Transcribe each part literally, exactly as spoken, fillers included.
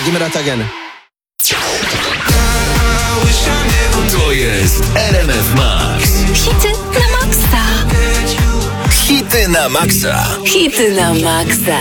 give me that again. To jest R M F Max. Hity na maksa. Hity na maksa. Hity na maksa.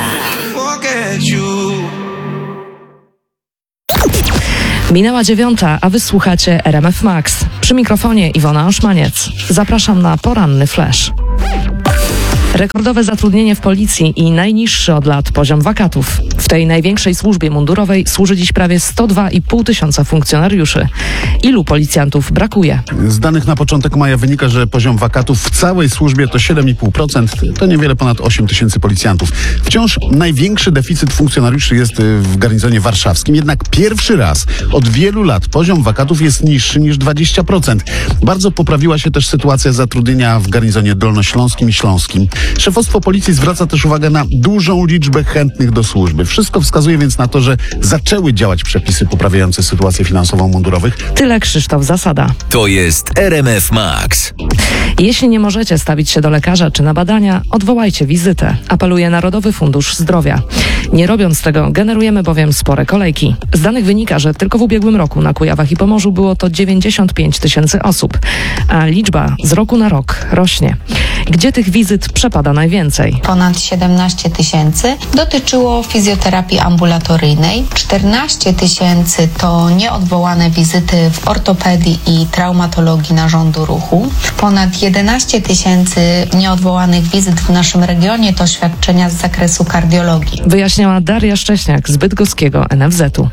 Minęła dziewiąta, a wy słuchacie R M F Max. Przy mikrofonie Iwona Oszmaniec. Zapraszam na poranny flash. Rekordowe zatrudnienie w policji i najniższy od lat poziom wakatów. W tej największej służbie mundurowej służy dziś prawie sto dwa i pół tysiąca funkcjonariuszy. Ilu policjantów brakuje? Z danych na początek maja wynika, że poziom wakatów w całej służbie to siedem i pół procent. To niewiele ponad osiem tysięcy policjantów. Wciąż największy deficyt funkcjonariuszy jest w garnizonie warszawskim. Jednak pierwszy raz od wielu lat poziom wakatów jest niższy niż dwadzieścia procent. Bardzo poprawiła się też sytuacja zatrudnienia w garnizonie dolnośląskim i śląskim. Szefostwo policji zwraca też uwagę na dużą liczbę chętnych do służby. Wszystko wskazuje więc na to, że zaczęły działać przepisy poprawiające sytuację finansową mundurowych. Tyle Krzysztof Zasada. To jest R M F Max. Jeśli nie możecie stawić się do lekarza czy na badania, odwołajcie wizytę, apeluje Narodowy Fundusz Zdrowia. Nie robiąc tego, generujemy bowiem spore kolejki. Z danych wynika, że tylko w ubiegłym roku na Kujawach i Pomorzu było to dziewięćdziesiąt pięć tysięcy osób, a liczba z roku na rok rośnie. Gdzie tych wizyt przepada najwięcej? Ponad siedemnaście tysięcy dotyczyło fizjoterapii ambulatoryjnej, czternaście tysięcy to nieodwołane wizyty w ortopedii i traumatologii narządu ruchu, ponad jedenaście tysięcy nieodwołanych wizyt w naszym regionie to świadczenia z zakresu kardiologii. Wyjaśniała Daria Szcześniak z bydgoskiego N F Z-u.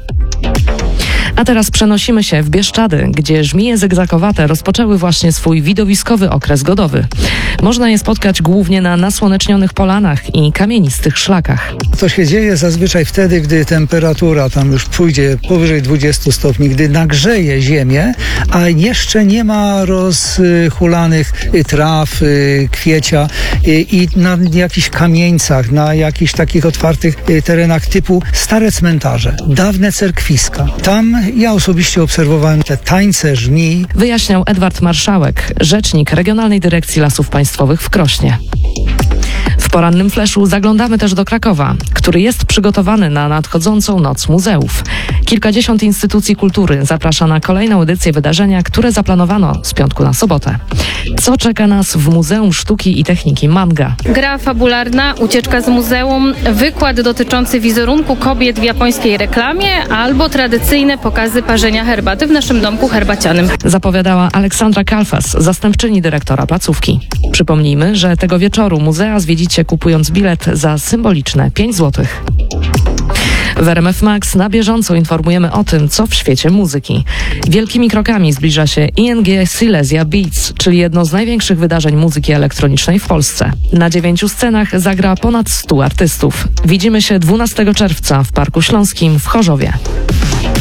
A teraz przenosimy się w Bieszczady, gdzie żmije zygzakowate rozpoczęły właśnie swój widowiskowy okres godowy. Można je spotkać głównie na nasłonecznionych polanach i kamienistych szlakach. To się dzieje zazwyczaj wtedy, gdy temperatura tam już pójdzie powyżej dwudziestu stopni, gdy nagrzeje ziemię, a jeszcze nie ma rozhulanych traw, kwiecia i na jakichś kamieńcach, na jakichś takich otwartych terenach typu stare cmentarze, dawne cerkwiska. Tam ja osobiście obserwowałem te tańce żmij. Wyjaśniał Edward Marszałek, rzecznik Regionalnej Dyrekcji Lasów Państwowych w Krośnie. W porannym fleszu zaglądamy też do Krakowa, który jest przygotowany na nadchodzącą Noc Muzeów. Kilkadziesiąt instytucji kultury zaprasza na kolejną edycję wydarzenia, które zaplanowano z piątku na sobotę. Co czeka nas w Muzeum Sztuki i Techniki Manga? Gra fabularna, ucieczka z muzeum, wykład dotyczący wizerunku kobiet w japońskiej reklamie albo tradycyjne pokazy parzenia herbaty w naszym domku herbacianym. Zapowiadała Aleksandra Kalfas, zastępczyni dyrektora placówki. Przypomnijmy, że tego wieczoru muzea zwiedzicie kupując bilet za symboliczne pięć złotych. W R M F Max na bieżąco informujemy o tym, co w świecie muzyki. Wielkimi krokami zbliża się I N G Silesia Beats, czyli jedno z największych wydarzeń muzyki elektronicznej w Polsce. Na dziewięciu scenach zagra ponad stu artystów. Widzimy się dwunastego czerwca w Parku Śląskim w Chorzowie.